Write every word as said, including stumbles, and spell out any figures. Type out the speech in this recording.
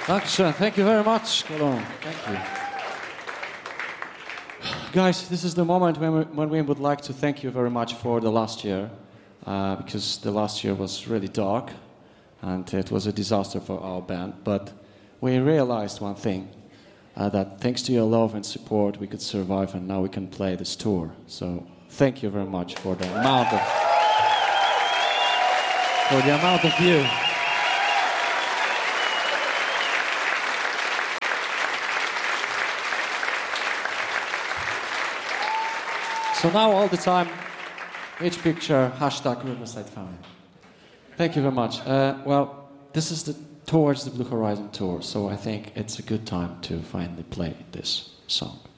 Dankeschön. Thank you very much, Cologne. Thank you. Guys, this is the moment when we, when we would like to thank you very much for the last year, uh, because the last year was really dark and it was a disaster for our band. But we realized one thing, uh, that thanks to your love and support, we could survive, and now we can play this tour. So thank you very much for the amount of for the amount of you. So now all the time, each picture, hashtag Riverside Family. Thank you very much. Uh, well, this is the Towards the Blue Horizon tour, so I think it's a good time to finally play this song.